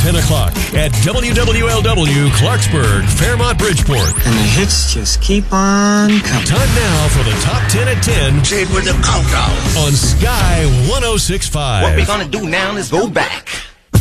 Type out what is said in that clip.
10 o'clock at WWLW Clarksburg, Fairmont, Bridgeport. And the hits just keep on coming. Time now for the Top 10 at 10. Say it with the countdown. On Sky 106.5. What we're going to do now is go back.